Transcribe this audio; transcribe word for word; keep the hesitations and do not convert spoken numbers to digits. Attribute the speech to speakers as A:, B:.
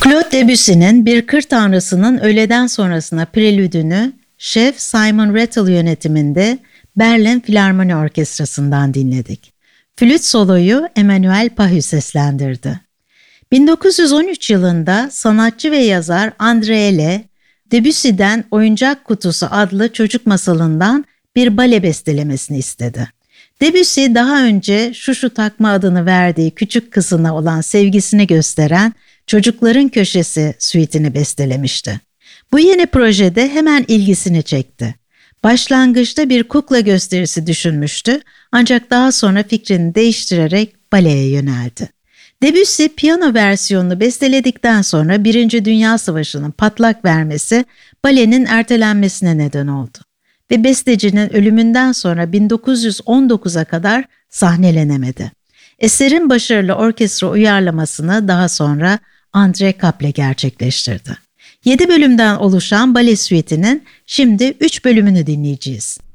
A: Claude Debussy'nin Bir Kır Tanrısı'nın öğleden sonrasına prelüdünü şef Simon Rattle yönetiminde Berlin Filarmoni Orkestrası'ndan dinledik. Flüt soloyu Emmanuel Pahü seslendirdi. bin dokuz yüz on üç yılında sanatçı ve yazar André Ele, Debussy'den Oyuncak Kutusu adlı çocuk masalından bir bale bestelemesini istedi. Debussy daha önce Şuşu Takma adını verdiği küçük kızına olan sevgisini gösteren Çocukların Köşesi suite'ini bestelemişti. Bu yeni projede hemen ilgisini çekti. Başlangıçta bir kukla gösterisi düşünmüştü ancak daha sonra fikrini değiştirerek baleye yöneldi. Debussy piyano versiyonunu besteledikten sonra Birinci Dünya Savaşı'nın patlak vermesi balenin ertelenmesine neden oldu ve bestecinin ölümünden sonra bin dokuz yüz on dokuza kadar sahnelenemedi. Eserin başarılı orkestra uyarlamasını daha sonra André Kaple gerçekleştirdi. yedi bölümden oluşan bale suite'inin şimdi üç bölümünü dinleyeceğiz.